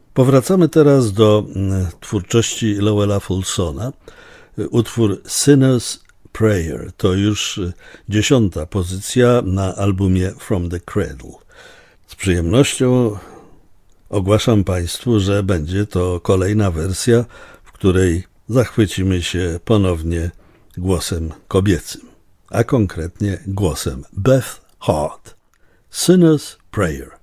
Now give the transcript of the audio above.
Powracamy teraz do twórczości Lowella Fulsona. Utwór Sinner's Prayer to już 10. pozycja na albumie From the Cradle. Z przyjemnością ogłaszam Państwu, że będzie to kolejna wersja, w której zachwycimy się ponownie głosem kobiecym, a konkretnie głosem Beth Hart. Sinner's Prayer.